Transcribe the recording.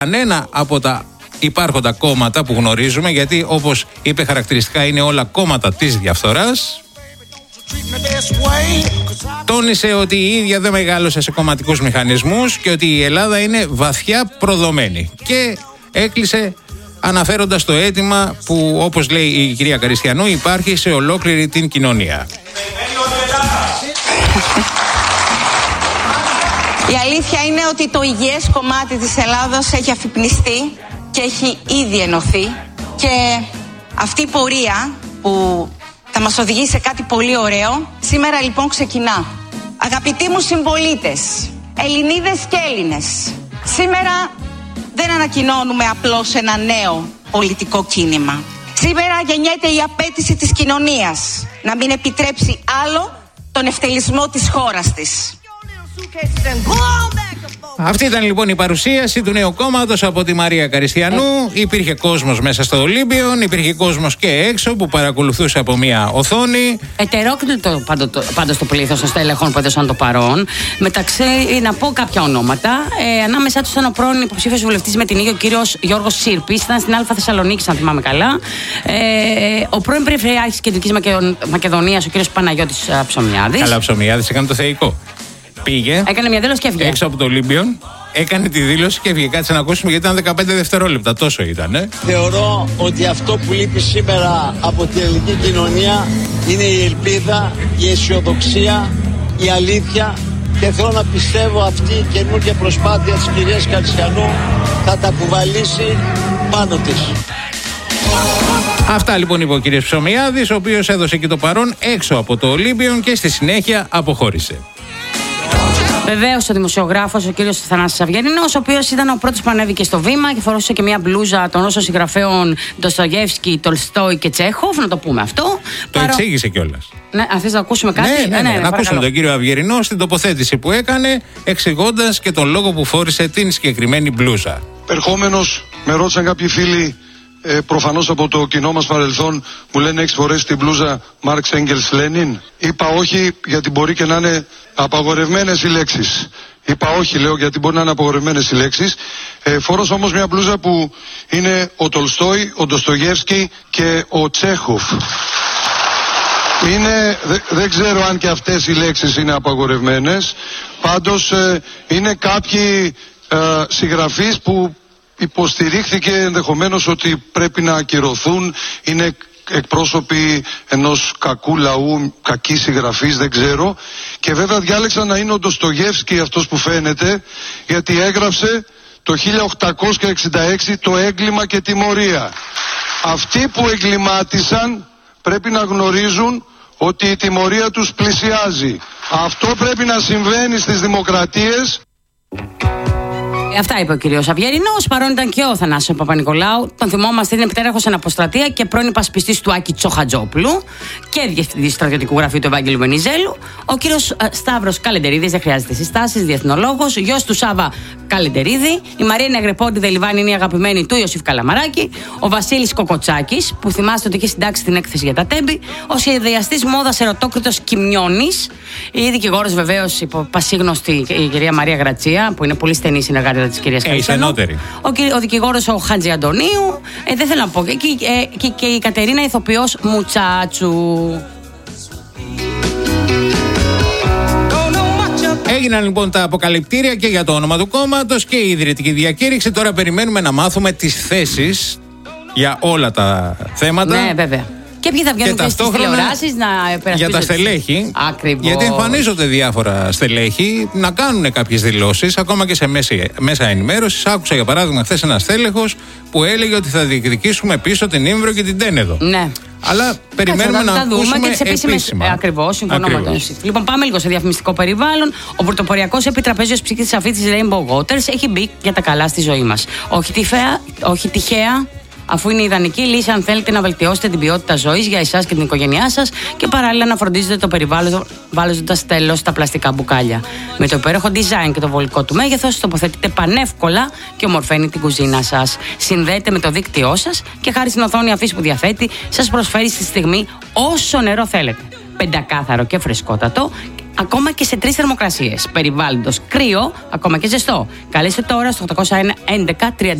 κανένα από τα υπάρχοντα κόμματα που γνωρίζουμε, γιατί όπως είπε χαρακτηριστικά είναι όλα κόμματα της διαφθοράς. Τόνισε ότι η ίδια δεν μεγάλωσε σε κομματικούς μηχανισμούς και ότι η Ελλάδα είναι βαθιά προδομένη. Και έκλεισε αναφέροντας το αίτημα που, όπως λέει η κυρία Καριστιανού, υπάρχει σε ολόκληρη την κοινωνία. Η αλήθεια είναι ότι το υγιές κομμάτι της Ελλάδος έχει αφυπνιστεί και έχει ήδη ενωθεί, και αυτή η πορεία που θα μας οδηγήσει σε κάτι πολύ ωραίο σήμερα λοιπόν ξεκινά. Αγαπητοί μου συμπολίτες, Ελληνίδες και Έλληνες, σήμερα δεν ανακοινώνουμε απλώς ένα νέο πολιτικό κίνημα. Σήμερα γεννιέται η απέτηση της κοινωνίας να μην επιτρέψει άλλο τον ευτελισμό της χώρας της. Αυτή ήταν λοιπόν η παρουσίαση του νέου κόμματος από τη Μαρία Καριστιανού. Υπήρχε κόσμος μέσα στο Ολύμπιον, υπήρχε κόσμος και έξω που παρακολουθούσε από μια οθόνη. Ετερόκλητο πάντως το πλήθος των στελεχών που έδωσαν το παρόν. Μεταξύ, να πω κάποια ονόματα. Ανάμεσά τους ήταν ο πρώην υποψήφιος βουλευτής με την ίδια, ο κύριος Γιώργος Σύρπης, ήταν στην Α Θεσσαλονίκη, αν θυμάμαι καλά. Ο πρώην Περιφερειάρχης Κεντρικής Μακεδονίας, ο κύριος Παναγιώτης Ψωμιάδης. Καλά, Ψωμιάδης έκανε το θεϊκό. Πήγε. Έκανε μια δήλωση και έφυγε. Έξω από το Ολύμπιον. Έκανε τη δήλωση και έφυγε. Κάτσε να ακούσουμε, γιατί ήταν 15 δευτερόλεπτα. Τόσο ήταν. Θεωρώ ότι αυτό που λείπει σήμερα από την ελληνική κοινωνία είναι η ελπίδα, η αισιοδοξία, η αλήθεια, και θέλω να πιστεύω αυτή η καινούργια προσπάθεια της κυρίας Καριστιανού θα τα κουβαλήσει πάνω της. Αυτά λοιπόν είπε ο κ. Ψωμιάδης, ο οποίος έδωσε και το παρόν έξω από το Ολύμπιον και στη συνέχεια αποχώρησε. Βεβαίως ο δημοσιογράφος, ο κύριος Θανάσης Αυγερινός, ο οποίος ήταν ο πρώτος που ανέβηκε στο βήμα και φορούσε και μια μπλούζα των όσων συγγραφέων Ντοστογεύσκη, Τολστόι και Τσέχοφ, να το πούμε αυτό. Το εξήγησε κιόλας. Ναι, αν θες να ακούσουμε κάτι. Ναι, να ακούσουμε τον κύριο Αυγερινό στην τοποθέτηση που έκανε, εξηγώντας και τον λόγο που φόρησε την συγκεκριμένη μπλούζα. Ερχόμενος, με ρώτησαν κάποιοι φίλοι, προφανώς από το κοινό μας παρελθόν, μου λένε, έχεις φορέσει την μπλούζα Μάρξ Έγγελς Λένιν? Είπα όχι, γιατί μπορεί και να είναι απαγορευμένες οι λέξεις. Είπα όχι, λέω, γιατί μπορεί να είναι απαγορευμένες οι λέξεις. Φορώσα όμως μια μπλούζα που είναι ο Τολστόι, ο Ντοστογεύσκη και ο Τσέχοφ. Δεν ξέρω αν και αυτές οι λέξεις είναι απαγορευμένες. Πάντως είναι κάποιοι συγγραφείς που υποστηρίχθηκε ενδεχομένως ότι πρέπει να ακυρωθούν, είναι εκπρόσωποι ενός κακού λαού, κακή συγγραφής, δεν ξέρω. Και βέβαια διάλεξα να είναι ο Ντοστογεύσκη αυτός που φαίνεται, γιατί έγραψε το 1866 το έγκλημα και τιμωρία. Αυτοί που εγκλημάτισαν πρέπει να γνωρίζουν ότι η τιμωρία τους πλησιάζει. Αυτό πρέπει να συμβαίνει στις δημοκρατίες. Αυτά είπε ο κύριος Αυγερινός. Παρόν ήταν και ο Θανάσης Παπα-Νικολάου. Τον θυμόμαστε, είναι επιτέρεχος εν αποστρατεία και πρώην υπασπιστής του Άκη Τσοχατζόπουλου και διευθυντής στρατιωτικού γραφείου του Ευάγγελου Βενιζέλου. Ο κύριος Σταύρος Καλεντερίδης, δεν χρειάζεται συστάσεις, διεθνολόγος. Γιος του Σάβα Καλεντερίδη. Η Μαρία Νεγρεπόντη Δελιβάνη είναι η αγαπημένη του Ιωσήφ Καλαμαράκη. Ο Βασίλης Κοκοτσάκης, που θυμάστε ότι είχε συντάξει την έκθεση για τα Τέμπη. Ο σχεδιαστής μόδας Ερωτόκριτος Κιμιώνης. Η δικηγόρος βεβαίως πασίγνωστη, η κυρία Μαρία Γρατσία, που είναι πολύ στενή συνεργάτη της κυρίας Καριστιανού. Ο δικηγόρος ο Χατζη Αντωνίου. Δεν θέλω να πω. Και η Κατερίνα ηθοποιός Μουτσάτσου. Έγιναν λοιπόν τα αποκαλυπτήρια και για το όνομα του κόμματος και η ιδρυτική διακήρυξη. Τώρα περιμένουμε να μάθουμε τις θέσεις για όλα τα θέματα. Ναι, βέβαια. Και ποιοι θα βγαίνουν και στις τηλεοράσεις να υπερασπίζονται. Για τα στελέχη. Ακριβώς. Γιατί εμφανίζονται διάφορα στελέχη να κάνουν κάποιες δηλώσεις, ακόμα και σε μέσα ενημέρωσης. Άκουσα για παράδειγμα χθες ένα στέλεχος που έλεγε ότι θα διεκδικήσουμε πίσω την Ήμβρο και την Τένεδο. Ναι. Αλλά περιμένουμε να ακούσουμε επίσημα. Ακριβώς, συμφωνώ με τον Ιωσήφ. Λοιπόν, πάμε λίγο σε διαφημιστικό περιβάλλον. Ο πρωτοποριακός επιτραπέζιος ψυχής αφή της Rainbow Waters έχει μπει για τα καλά στη ζωή μας. Όχι τυχαία. Αφού είναι ιδανική λύση αν θέλετε να βελτιώσετε την ποιότητα ζωής για εσάς και την οικογένειά σας και παράλληλα να φροντίζετε το περιβάλλον βάζοντας τέλος στα πλαστικά μπουκάλια. Με το υπέροχο design και το βολικό του μέγεθος τοποθετείτε πανεύκολα και ομορφαίνει την κουζίνα σας. Συνδέεται με το δίκτυό σας και χάρη στην οθόνη αφής που διαθέτει σας προσφέρει στη στιγμή όσο νερό θέλετε. Πεντακάθαρο και φρεσκότατο, ακόμα και σε 3 θερμοκρασίες περιβάλλοντος. Κρύο, ακόμα και ζεστό. Καλέστε τώρα στο 801 11 32